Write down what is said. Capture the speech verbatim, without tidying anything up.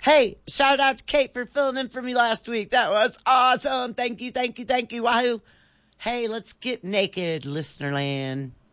Hey, shout out to Kate for filling in for me last week. That was awesome. Thank you, thank you, thank you. Wahoo. Hey, let's get naked, listener land.